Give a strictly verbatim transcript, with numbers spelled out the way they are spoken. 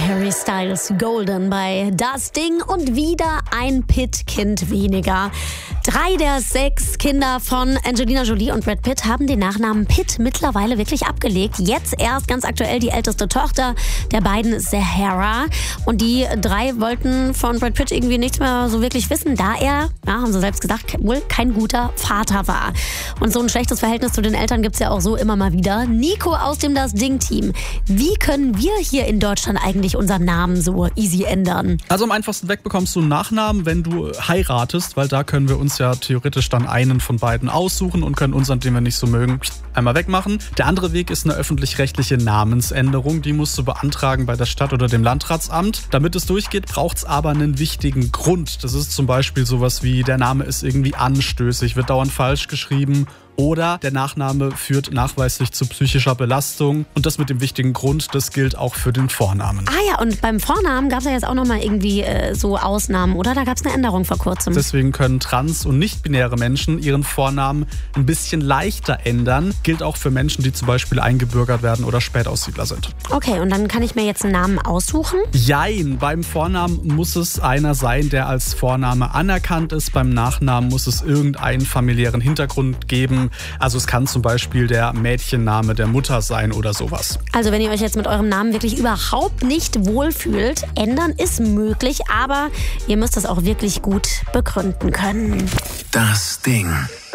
Harry Styles Golden bei Das Ding und wieder ein Pitt-Kind weniger. Drei der sechs Kinder von Angelina Jolie und Brad Pitt haben den Nachnamen Pitt mittlerweile wirklich abgelegt. Jetzt erst ganz aktuell die älteste Tochter der beiden ist Sahara. Und die drei wollten von Brad Pitt irgendwie nichts mehr so wirklich wissen, da er, ja, haben sie selbst gesagt, wohl kein guter Vater war. Und so ein schlechtes Verhältnis zu den Eltern gibt es ja auch so immer mal wieder. Nico aus dem Das Ding-Team. Wie können wir hier in Deutschland eigentlich unseren Namen so easy ändern? Also am einfachsten weg bekommst du einen Nachnamen, wenn du heiratest, weil da können wir uns ja theoretisch dann einen von beiden aussuchen und können unseren, den wir nicht so mögen, einmal wegmachen. Der andere Weg ist eine öffentlich-rechtliche Namensänderung. Die musst du beantragen bei der Stadt oder dem Landratsamt. Damit es durchgeht, braucht es aber einen wichtigen Grund. Das ist zum Beispiel sowas wie, der Name ist irgendwie anstößig, wird dauernd falsch geschrieben. Oder der Nachname führt nachweislich zu psychischer Belastung. Und das mit dem wichtigen Grund, das gilt auch für den Vornamen. Ah ja, und beim Vornamen gab es ja jetzt auch nochmal irgendwie äh, so Ausnahmen, oder? Da gab es eine Änderung vor kurzem. Deswegen können trans- und nicht-binäre Menschen ihren Vornamen ein bisschen leichter ändern. Gilt auch für Menschen, die zum Beispiel eingebürgert werden oder Spätaussiedler sind. Okay, und dann kann ich mir jetzt einen Namen aussuchen? Jein, beim Vornamen muss es einer sein, der als Vorname anerkannt ist. Beim Nachnamen muss es irgendeinen familiären Hintergrund geben. Also es kann zum Beispiel der Mädchenname der Mutter sein oder sowas. Also wenn ihr euch jetzt mit eurem Namen wirklich überhaupt nicht wohlfühlt, ändern ist möglich, aber ihr müsst das auch wirklich gut begründen können. Das Ding.